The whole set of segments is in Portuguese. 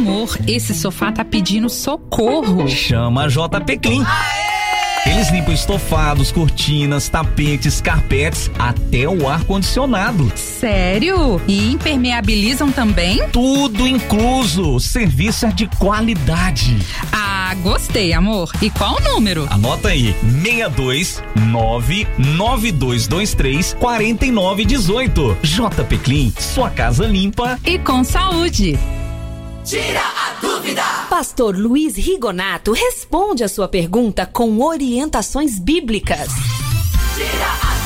Amor, esse sofá tá pedindo socorro. Chama a JP Clean. Eles limpam estofados, cortinas, tapetes, carpetes, até o ar-condicionado. Sério? E impermeabilizam também? Tudo incluso. Serviço é de qualidade. Ah, gostei, amor. E qual o número? Anota aí, 62992234918. JP Clean, sua casa limpa e com saúde. Tira a dúvida! Pastor Luiz Rigonato responde a sua pergunta com orientações bíblicas. Tira a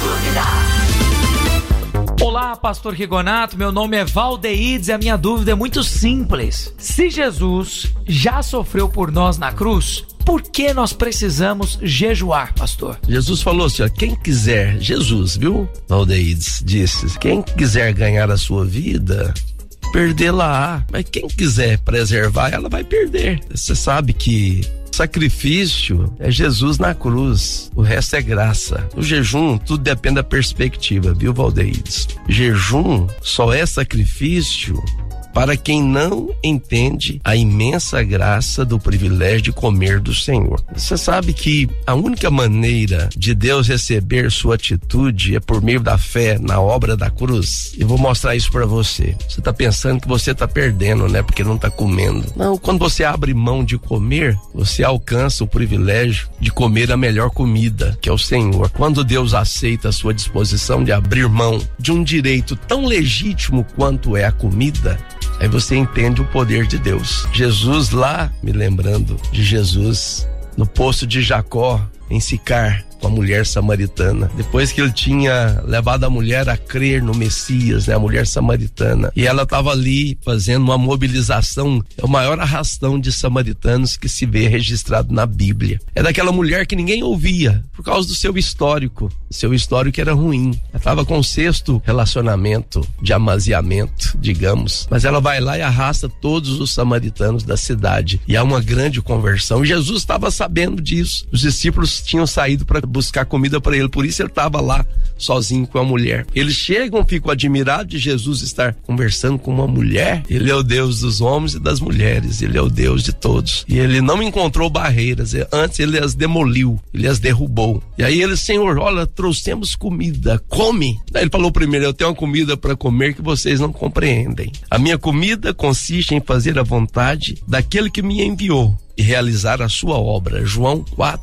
dúvida! Olá, Pastor Rigonato, meu nome é Valdeides e a minha dúvida é muito simples. Se Jesus já sofreu por nós na cruz, por que nós precisamos jejuar, pastor? Jesus falou assim, ó, quem quiser, Jesus, viu? Valdeides disse, quem quiser ganhar a sua vida, perdê-la-á, mas quem quiser preservar, ela vai perder. Você sabe que sacrifício é Jesus na cruz, o resto é graça. O jejum, tudo depende da perspectiva, viu, Valdeides? Jejum só é sacrifício para quem não entende a imensa graça do privilégio de comer do Senhor. Você sabe que a única maneira de Deus receber sua atitude é por meio da fé na obra da cruz. Eu vou mostrar isso para você. Você tá pensando que você tá perdendo, né? Porque não tá comendo. Não, quando você abre mão de comer, você alcança o privilégio de comer a melhor comida, que é o Senhor. Quando Deus aceita a sua disposição de abrir mão de um direito tão legítimo quanto é a comida, aí você entende o poder de Deus. Jesus lá, me lembrando de Jesus no poço de Jacó, em Sicar, com a mulher samaritana. Depois que ele tinha levado a mulher a crer no Messias, né? A mulher samaritana. E ela estava ali fazendo uma mobilização, é o maior arrastão de samaritanos que se vê registrado na Bíblia. É daquela mulher que ninguém ouvia, por causa do seu histórico. Seu histórico era ruim. Ela estava com o sexto relacionamento de amaziamento, digamos. Mas ela vai lá e arrasta todos os samaritanos da cidade. E há uma grande conversão. E Jesus estava sabendo disso. Os discípulos tinham saído para buscar comida para ele, por isso ele estava lá sozinho com a mulher. Eles chegam, ficam admirados de Jesus estar conversando com uma mulher. Ele é o Deus dos homens e das mulheres, ele é o Deus de todos. E ele não encontrou barreiras, antes ele as demoliu, ele as derrubou. E aí ele, Senhor, olha, trouxemos comida, come. Aí ele falou primeiro, eu tenho uma comida para comer que vocês não compreendem. A minha comida consiste em fazer a vontade daquele que me enviou e realizar a sua obra. João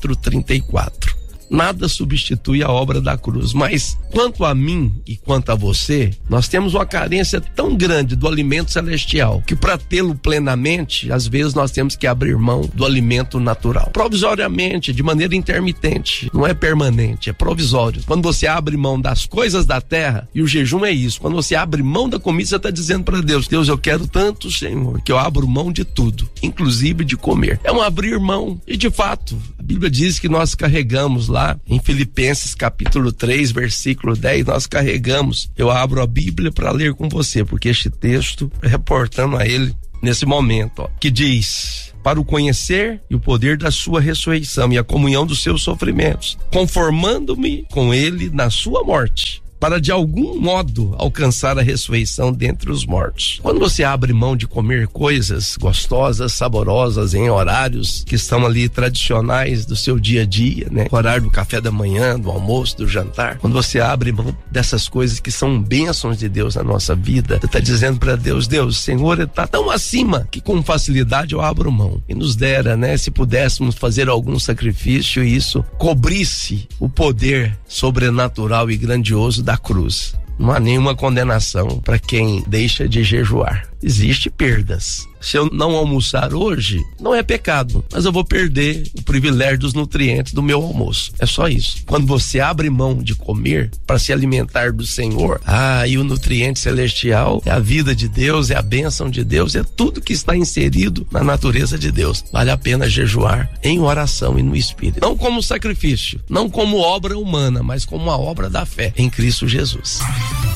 4:34. Nada substitui a obra da cruz, mas quanto a mim e quanto a você, nós temos uma carência tão grande do alimento celestial, que para tê-lo plenamente, às vezes nós temos que abrir mão do alimento natural, provisoriamente, de maneira intermitente, não é permanente, é provisório. Quando você abre mão das coisas da terra, e o jejum é isso, quando você abre mão da comida, você está dizendo para Deus, Deus, eu quero tanto, Senhor, que eu abro mão de tudo, inclusive de comer. É um abrir mão, e de fato, a Bíblia diz que nós carregamos lá em Filipenses capítulo 3, versículo 10, nós carregamos. Eu abro a Bíblia para ler com você, porque este texto é reportando a ele nesse momento, ó, que diz: para o conhecer e o poder da sua ressurreição e a comunhão dos seus sofrimentos, conformando-me com ele na sua morte, para de algum modo alcançar a ressurreição dentre os mortos. Quando você abre mão de comer coisas gostosas, saborosas, em horários que estão ali tradicionais do seu dia a dia, né? O horário do café da manhã, do almoço, do jantar. Quando você abre mão dessas coisas que são bênçãos de Deus na nossa vida, você está dizendo para Deus, Deus, Senhor, está tão acima que com facilidade eu abro mão. E nos dera, né? Se pudéssemos fazer algum sacrifício e isso cobrisse o poder sobrenatural e grandioso da cruz. Não há nenhuma condenação para quem deixa de jejuar. Existem perdas. Se eu não almoçar hoje, não é pecado, mas eu vou perder o privilégio dos nutrientes do meu almoço. É só isso. Quando você abre mão de comer para se alimentar do Senhor, e o nutriente celestial é a vida de Deus, é a bênção de Deus, é tudo que está inserido na natureza de Deus. Vale a pena jejuar em oração e no Espírito. Não como sacrifício, não como obra humana, mas como uma obra da fé em Cristo Jesus.